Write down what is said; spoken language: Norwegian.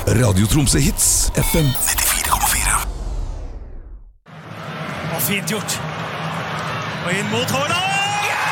Radio Tromsø Hits, FM 94,4. Fint gjort. Og inn mot Haaland!